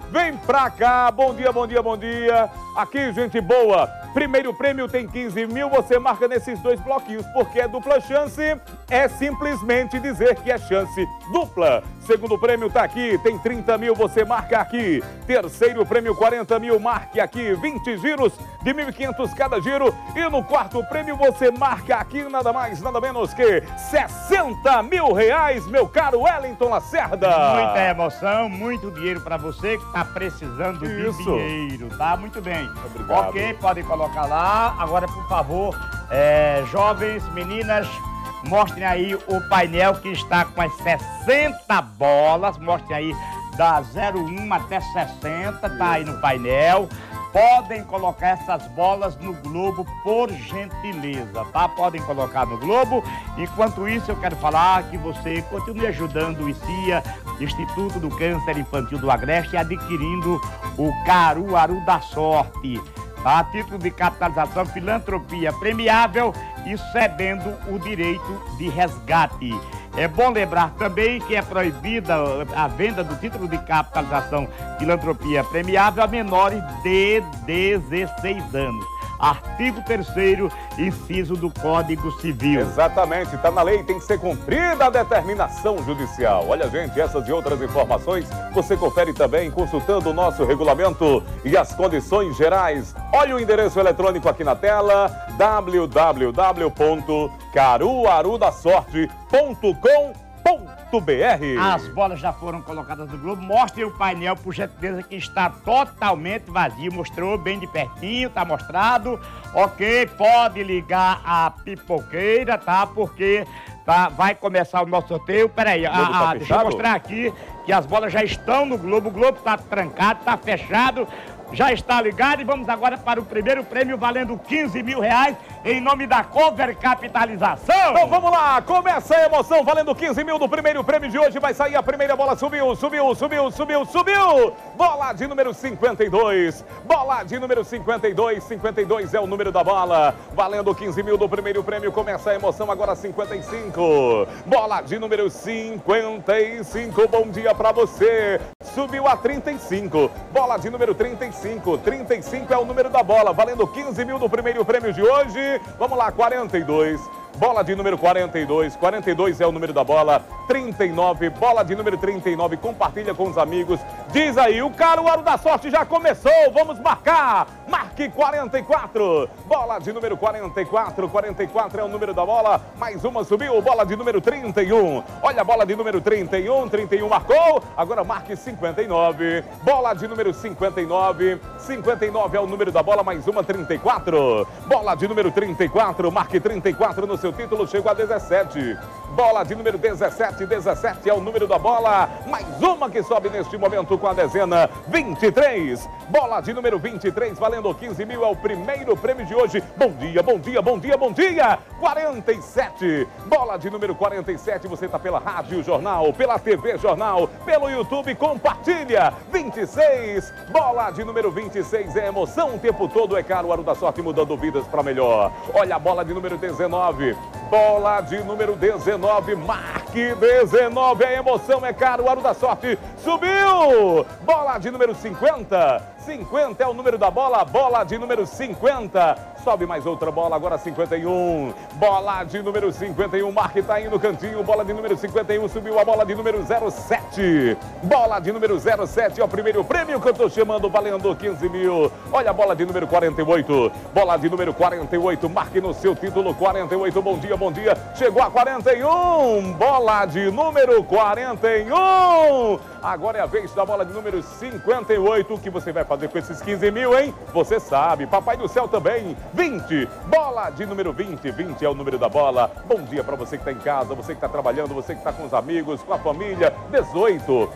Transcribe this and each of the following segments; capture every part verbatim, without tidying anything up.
Vem pra cá, bom dia, bom dia, bom dia. Aqui, gente boa. Primeiro prêmio tem quinze mil, você marca nesses dois bloquinhos, porque é dupla chance, é simplesmente dizer que é chance dupla. Segundo prêmio tá aqui, tem trinta mil, você marca aqui. Terceiro prêmio, quarenta mil, marque aqui. vinte giros de mil e quinhentos cada giro. E no quarto prêmio você marca aqui nada mais, nada menos que sessenta mil reais, meu caro Wellington Lacerda. Muita emoção, muito dinheiro para você que tá precisando Isso. de dinheiro, tá? Muito bem. Obrigado. Ok, podem colocar lá. Agora, por favor, é, jovens, meninas, mostrem aí o painel que está com as sessenta bolas. Mostrem aí da zero um até sessenta, tá aí no painel. Podem colocar essas bolas no globo, por gentileza, tá? Podem colocar no globo. Enquanto isso, eu quero falar que você continue ajudando o I C I A, Instituto do Câncer Infantil do Agreste, adquirindo o Caruaru da Sorte, a título de capitalização, filantropia premiável e cedendo o direito de resgate. É bom lembrar também que é proibida a venda do título de capitalização filantropia premiável a menores de dezesseis anos. Artigo terceiro, inciso do Código Civil. Exatamente, está na lei, tem que ser cumprida a determinação judicial. Olha, gente, essas e outras informações você confere também consultando o nosso regulamento e as condições gerais. Olha o endereço eletrônico aqui na tela, w w w ponto caruaru da sorte ponto com ponto b r. As bolas já foram colocadas no globo. Mostrem o painel, por gentileza, que está totalmente vazio. Mostrou bem de pertinho, tá mostrado. Ok, pode ligar a pipoqueira, tá? Porque tá, vai começar o nosso sorteio. Peraí, a, Tá a, deixa eu mostrar aqui que as bolas já estão no globo. O globo tá trancado, tá fechado. Já está ligado e vamos agora para o primeiro prêmio valendo quinze mil reais em nome da Cover Capitalização. Então vamos lá, começa a emoção, valendo quinze mil do primeiro prêmio de hoje. Vai sair a primeira bola, subiu, subiu, subiu, subiu, subiu. Bola de número cinquenta e dois, bola de número cinquenta e dois, cinquenta e dois é o número da bola. Valendo quinze mil do primeiro prêmio, começa a emoção agora cinquenta e cinco. Bola de número cinquenta e cinco, bom dia pra você. Subiu a trinta e cinco, bola de número trinta e cinco, trinta e cinco é o número da bola, valendo quinze mil do primeiro prêmio de hoje. Vamos lá, quarenta e dois, bola de número quarenta e dois, quarenta e dois é o número da bola, trinta e nove, bola de número trinta e nove, compartilha com os amigos. Diz aí, o Caruaru da Sorte já começou, vamos marcar, marque quarenta e quatro, bola de número quarenta e quatro, quarenta e quatro é o número da bola, mais uma subiu, bola de número trinta e um, olha a bola de número trinta e um, trinta e um marcou, agora marque cinquenta e nove, bola de número cinquenta e nove, cinquenta e nove é o número da bola, mais uma trinta e quatro, bola de número trinta e quatro, marque trinta e quatro no seu título, chegou a dezessete, bola de número dezessete, dezessete é o número da bola, mais uma que sobe neste momento com a dezena, vinte e três, bola de número vinte e três, valendo quinze mil, é o primeiro prêmio de hoje. Bom dia, bom dia, bom dia, bom dia, quarenta e sete, bola de número quarenta e sete, você está pela Rádio Jornal, pela T V Jornal, pelo YouTube, compartilha, vinte e seis, bola de número vinte e seis, é emoção o tempo todo, é Caruaru da Sorte mudando vidas para melhor. Olha a bola de número dezenove, bola de número dezenove, marque dezenove, a emoção é Caruaru da Sorte, subiu, bola de número cinquenta, cinquenta é o número da bola, bola de número cinquenta, sobe mais outra bola, agora cinquenta e um, bola de número cinquenta e um, marque tá aí no cantinho, bola de número cinquenta e um, subiu a bola de número zero sete, bola de número zero sete é o primeiro prêmio que eu tô chamando, valendo quinze mil, olha a bola de número quarenta e oito, bola de número quarenta e oito, marque no seu título, quarenta e oito, bom dia, bom dia, chegou a quarenta e um, bola de número quarenta e um, agora é a vez da bola de número cinquenta e oito, o que você vai fazer com esses quinze mil, hein? Você sabe, Papai do Céu também, vinte, bola de número vinte, vinte é o número da bola, bom dia para você que está em casa, você que está trabalhando, você que está com os amigos, com a família, dezoito,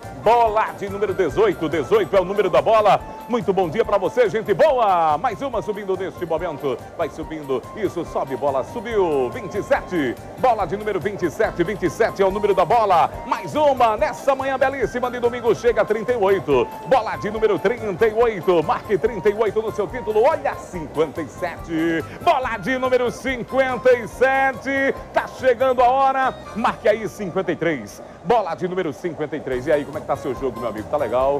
bola de número dezoito, dezoito é o número da bola, muito bom dia para você, gente boa, mais uma subindo neste momento, vai subindo, isso, sobe bola, subiu, vinte e sete, bola de número vinte e sete, vinte e sete é o número da bola, mais uma, nessa manhã belíssima de domingo, chega a trinta e oito, bola de número trinta e oito, marque trinta e oito no seu título, olha, cinquenta e sete, bola de número cinquenta e sete, tá chegando a hora, marque aí cinquenta e três, bola de número cinquenta e três, e aí, como é que tá seu jogo, meu amigo, tá legal?